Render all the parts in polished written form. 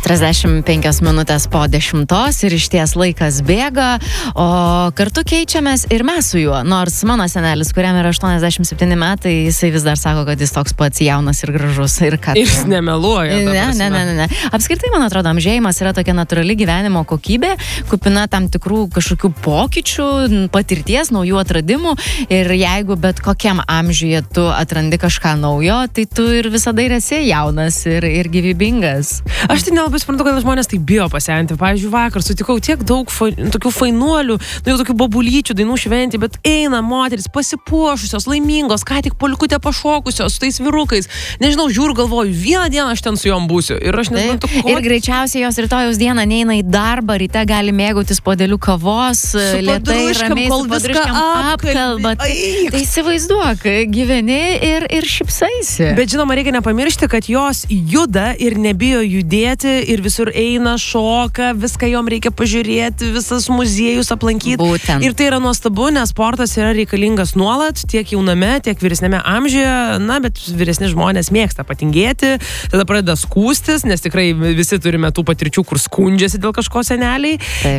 45 minutės po 10 ir išties laikas bėga, o kartu keičiamės ir mes su juo. Nors mano senelis, kuriam yra 87 metai, jisai vis dar sako, kad jis toks pats jaunas ir gražus. Ir jis nemeluoja. Ne. Apskritai, man atrodo, amžėjimas yra tokia natūrali gyvenimo kokybė, kupina tam tikrų kažkokių pokyčių, patirties, naujų atradimų. Ir jeigu bet kokiam amžiuje tu atrandi kažką naujo, tai tu ir visada ir esi jaunas ir gyvybingas. Aš tai nelabai suprantu, kad žmonės tai bijo pasenti. Pavyzdžiui, vakar sutikau tiek daug tokių fainuolių, jau tokių bobulyčių, dainų šventį, bet eina moteris pasipuošusios, laimingos, ką tik polikutė pašokusios, su tais vyrukais. Nežinau, žiūriu, galvoju, vieną dieną aš ten su jom būsiu. Ir aš nesuprantu, ko. Ir greičiausiai jos rytojaus dieną neina į darbą, ryte gali mėgautis puodeliu kavos, lėtai, ramiai, su padruškiam apkalba. Tai įsivaizduok, gyveni ir šipsaisi. Bet žinoma, reikia nepamiršti, kad jos juda ir nebijo judėti ir visur eina, šoka, viską jom reikia pažiūrėti, visas muziejus aplankyti. Būtent. Ir tai yra nuostabu, nes sportas yra reikalingas nuolat, tiek jauname, tiek vyresnėme amžiuje, bet vyresni žmonės mėgsta patingėti, tada pradeda skūstis, nes tikrai visi turime tų patirčių, kur skundžiasi dėl kažko seneliai.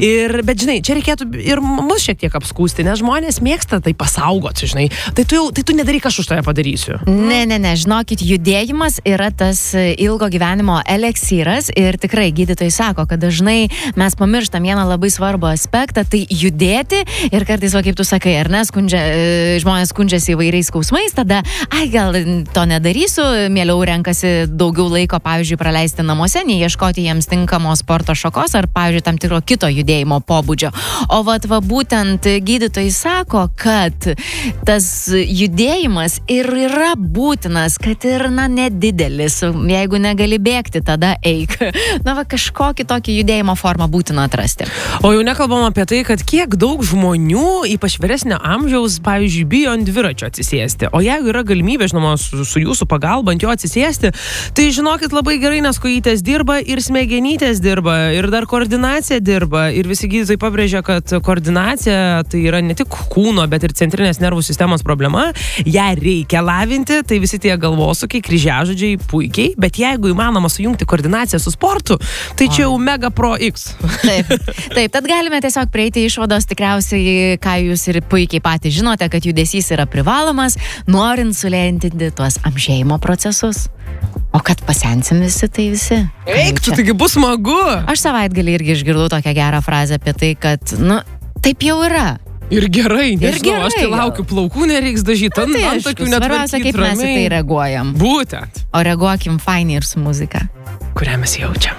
Bet žinai, čia reikėtų ir mus šiek tiek apskūsti, nes žmonės mėgsta tai pasaugoti, žinai. Tai tu nedaryk, aš už tave padarysiu. Ne, žinokit, judėjimas yra tas ilgo gyvenimo eleksyras ir tikrai gydytojai sako, kad dažnai mes pamirštam vieną labai svarbų aspektą, tai judėti ir kartais, kaip tu sakai, ar ne, žmonės skundžiasi įvairiais skausmais, tada, gal to nedarysiu, mieliau renkasi daugiau laiko, pavyzdžiui, praleisti namuose, nei ieškoti jiems tinkamos sporto šakos ar, pavyzdžiui, tam tikro kito judėjimo pobūdžio. O būtent gydytojai sako, kad tas judėjimas ir yra būtinas, kad ir, nedidelis. Jeigu negali bėgti, tada eik. Kažkokį tokį judėjimo formą būtina atrasti. O jau nekalbam apie tai, kad kiek daug žmonių, ypač vyresnio amžiaus, pavyzdžiui, bijo ant dviračio atsisėsti. O jeigu yra galimybė, žinoma, su jūsų pagalba ant jo atsisėsti, tai žinokit labai gerai, nes kojytės dirba ir smegenytės dirba, ir dar koordinacija dirba. Ir visi gydytojai pabrėžia, kad koordinacija tai yra ne tik kūno, bet ir centrinės nervų sistemos problema. Ją reikia lavinti, tai visi tie galvosūkiai, kryžiažodžiai puikiai, bet jeigu įmanoma sujungti koordinaciją su sportu, tai čia jau mega pro X. Taip, tad galime tiesiog prieiti išvados, tikriausiai, ką jūs ir puikiai patys žinote, kad judesys yra privalomas, norint sulėtinti tuos amžėjimo procesus. O kad pasensim visi, tai visi. Eik, tu taigi bus smagu. Aš savaitgalį irgi išgirdau tokią gerą frazę apie tai, kad, taip jau yra. Ir gerai, nežinau, aš tai laukiu, plaukų nereiks dažyti, ant tokių netvarkyti. Svarbiausia, kaip mes į tai reaguojam. Būtent. O reaguokim fainai ir su muzika, kurią mes jaučiam.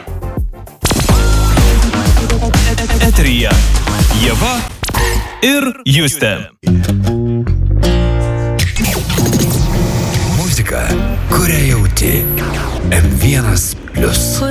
Eteryje Ieva ir Justė. Muzika, kurią jauti. M1+.